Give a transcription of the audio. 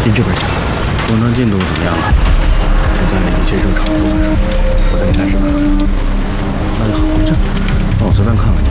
您这边请。 工程进度怎么样了？ 现在一切正常，都很顺利。我带您来试看看。 那就好，这让我随便看看。